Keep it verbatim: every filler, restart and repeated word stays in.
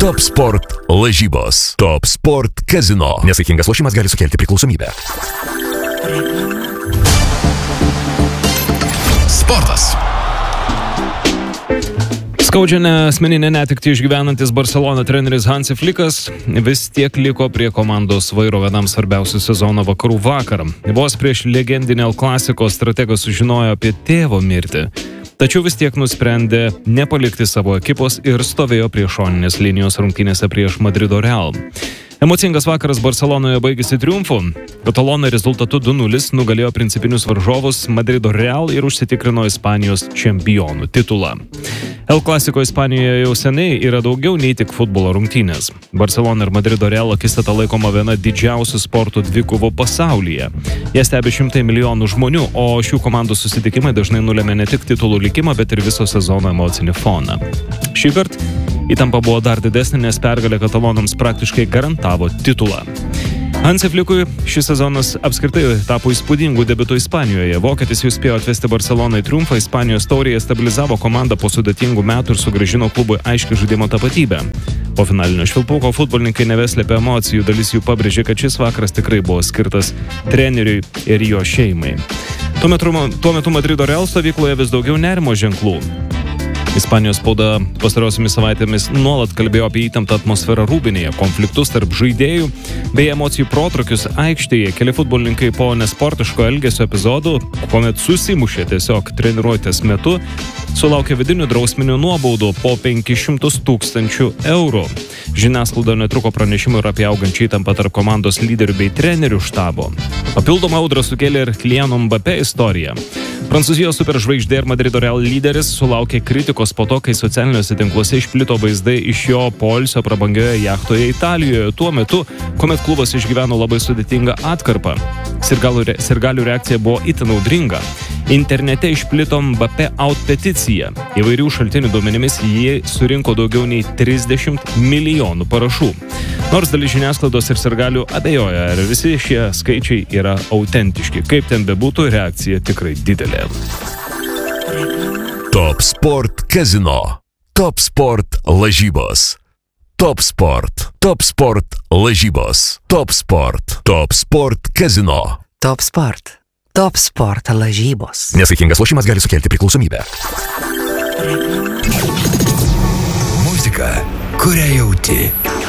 Top Sport lažybos. Top Sport Casino. Nesaikingas lošimas gali sukelti priklausomybę. Sportas. Skaudžią asmeninę netektį išgyvenantis Barcelona treneris Hansi Flickas vis tiek liko prie komandos vairo vienam svarbiausių sezono vakarų vakarą. Vos prieš legendinį El Clasico strategas sužinojo apie tėvo mirtį, tačiau vis tiek nusprendė nepalikti savo ekipos ir stovėjo prie šoninės linijos rungtynėse prieš Madrido Real. Emocingas vakaras Barcelonoje baigėsi triumfu. Katalonai rezultatu du nulis nugalėjo principinius varžovus Madrido Real ir užsitikrino Ispanijos čempionų titulą. El Clasico Ispanijoje jau seniai yra daugiau nei tik futbolo rungtynės. Barcelona ir Madrido Real akistata laikoma viena didžiausių sporto dvikovų pasaulyje. Jie stebi šimtai milijonų žmonių, o šių komandų susitikimai dažnai nulemia ne tik titulų likimą, bet ir viso sezono emocinį foną. Šįkart įtampa buvo dar didesnė, nes pergalė katalonams praktiškai garantavo titulą. Hansi Flickui šis sezonas apskritai tapo įspūdingų debiutų Ispanijoje. Vokietis jau spėjo atvesti Barcelonai triumfą, Ispanijos taurėje stabilizavo komandą po sudėtingų metų ir sugrąžino klubui aiškiai žaidimo tapatybę. Po finalinio švilpuko futbolininkai nebeslėpė emocijų, dalis jų pabrėžė, kad šis vakaras tikrai buvo skirtas treneriui ir jo šeimai. Tuo metu, tuo metu Madrido Real stovykloje vis daugiau nerimo ženklų. Ispanijos spauda pastarosiomis savaitėmis nuolat kalbėjo apie įtemptą atmosferą rūbinėje, konfliktus tarp žaidėjų bei emocijų protrukius aikštėje. Keli futbolininkai po nesportiško elgesio epizodų, kuomet susimušė tiesiog treniruotės metu, sulaukė vidinių drausminių nuobaudų po penkis šimtus tūkstančių eurų. Žiniasklaidoje netruko pranešimų ir apie augančią įtampą tarp komandos lyderių bei trenerių štabo. Papildomą audrą sukėlė ir Kyliano Mbappé istorija. Prancūzijos superžvaigždė ir Madrido Real lyderis sulaukė kritikos po to, kai socialiniuose tinkluose išplito vaizdai iš jo poilsio prabangioje jachtoje Italijoje, tuo metu, kuomet klubas išgyveno labai sudėtingą atkarpą. Sirgalių, sirgalių reakcija buvo itin audringa. Internete išplito Mbappé out peticija. Įvairių šaltinių duomenimis jie surinko daugiau nei trisdešimt milijonų parašų. Nors dalis žiniasklaidos ir sirgalių abejoja, ar visi šie skaičiai yra autentiški. Kaip ten bebūtų, reakcija tikrai didelė. Top Sport Casino. Top Sport lažybos. Top Sport. Top Sport lažybos. Top Sport. Top Sport Casino. Top Sport. Top Sport lažybos. Nesaikingas lošimas gali sukelti priklausomybę. Muzika, kurią jauti.